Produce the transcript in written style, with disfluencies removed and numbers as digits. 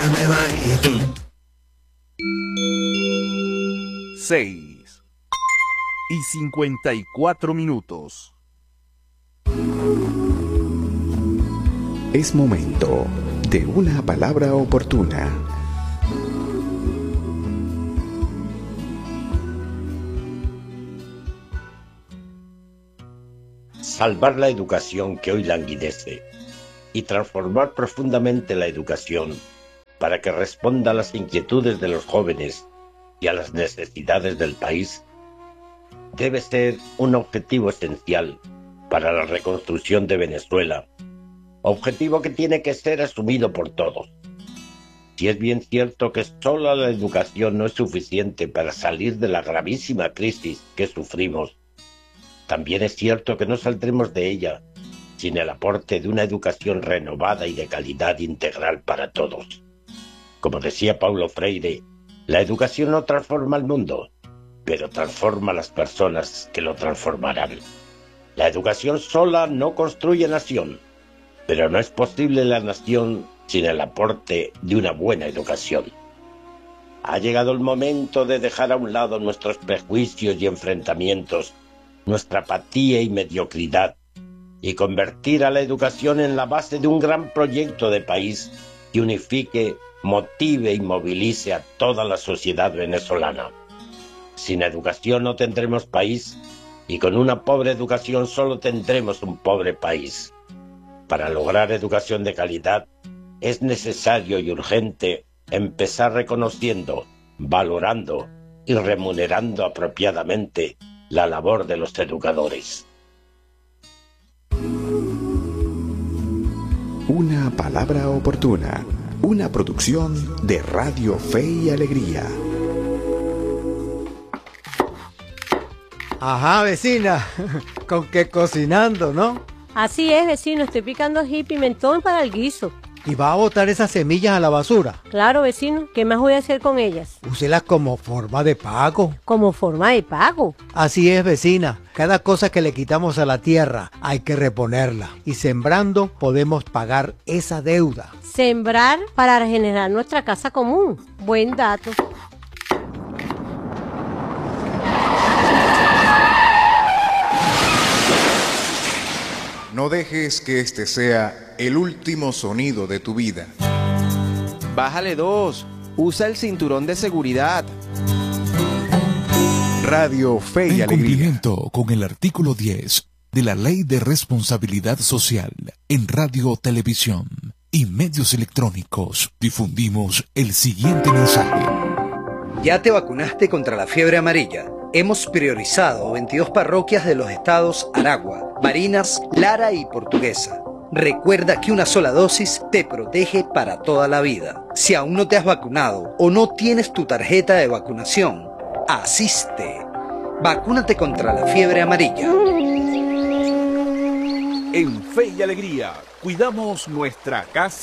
me va y tú. 6:54. Es momento de una palabra oportuna. Salvar la educación que hoy languidece y transformar profundamente la educación para que responda a las inquietudes de los jóvenes y a las necesidades del país debe ser un objetivo esencial para la reconstrucción de Venezuela, objetivo que tiene que ser asumido por todos. Si es bien cierto que solo la educación no es suficiente para salir de la gravísima crisis que sufrimos, también es cierto que no saldremos de ella sin el aporte de una educación renovada y de calidad integral para todos. Como decía Paulo Freire, la educación no transforma el mundo, pero transforma a las personas que lo transformarán. La educación sola no construye nación, pero no es posible la nación sin el aporte de una buena educación. Ha llegado el momento de dejar a un lado nuestros prejuicios y enfrentamientos, nuestra apatía y mediocridad, y convertir a la educación en la base de un gran proyecto de país que unifique, motive y movilice a toda la sociedad venezolana. Sin educación no tendremos país, y con una pobre educación solo tendremos un pobre país. Para lograr educación de calidad, es necesario y urgente empezar reconociendo, valorando y remunerando apropiadamente la labor de los educadores. Una palabra oportuna. Una producción de Radio Fe y Alegría. Ajá, vecina, con que cocinando, ¿no? Así es, vecino, estoy picando ají y pimentón para el guiso. ¿Y va a botar esas semillas a la basura? Claro, vecino, ¿qué más voy a hacer con ellas? Úselas como forma de pago. ¿Como forma de pago? Así es, vecina. Cada cosa que le quitamos a la tierra hay que reponerla. Y sembrando podemos pagar esa deuda. Sembrar para regenerar nuestra casa común. Buen dato. No dejes que este sea el último sonido de tu vida. Bájale 2. Usa el cinturón de seguridad. Radio Fe y En Alegría. cumplimiento con el artículo 10 de la Ley de Responsabilidad Social en Radio, Televisión y Medios Electrónicos, difundimos el siguiente mensaje. ¿Ya te vacunaste contra la fiebre amarilla? Hemos priorizado 22 parroquias de los estados Aragua, Barinas, Lara y Portuguesa. Recuerda que una sola dosis te protege para toda la vida. Si aún no te has vacunado o no tienes tu tarjeta de vacunación, asiste. Vacúnate contra la fiebre amarilla. En Fe y Alegría, cuidamos nuestra casa.